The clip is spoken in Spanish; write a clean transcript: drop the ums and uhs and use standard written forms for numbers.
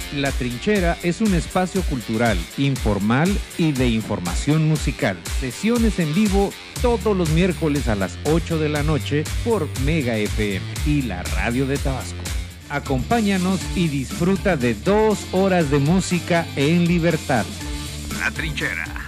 La Trinchera es un espacio cultural, informal y de información musical. Sesiones en vivo todos los miércoles a las 8 de la noche por Mega FM y la Radio de Tabasco. Acompáñanos y disfruta de 2 horas de música en libertad. La Trinchera.